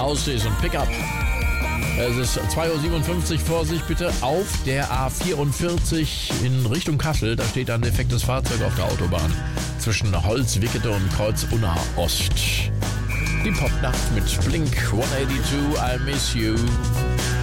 Aussies und Pickup. Es ist 2.57 Uhr, Vorsicht bitte auf der A44 in Richtung Kassel. Da steht ein defektes Fahrzeug auf der Autobahn zwischen Holzwickede und Kreuz Unna Ost. Die Popnacht mit Blink 182, I Miss You.